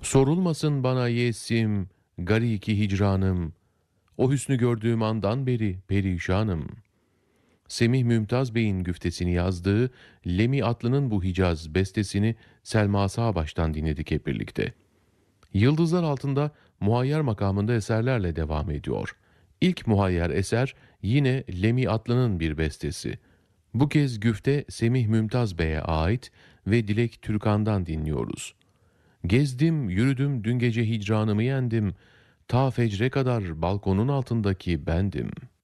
Sorulmasın bana yesim, gariki hicranım. O hüsnü gördüğüm andan beri perişanım. Semih Mümtaz Bey'in güftesini yazdığı Lemi Atlı'nın bu Hicaz bestesini Selma Sağbaş'tan dinledik hep birlikte. Yıldızlar Altında muhayyer makamında eserlerle devam ediyor. İlk muhayyer eser yine Lemi Atlı'nın bir bestesi. Bu kez güfte Semih Mümtaz Bey'e ait ve Dilek Türkan'dan dinliyoruz. Gezdim, yürüdüm, dün gece hicranımı yendim. Ta fecre kadar balkonun altındaki bendim.''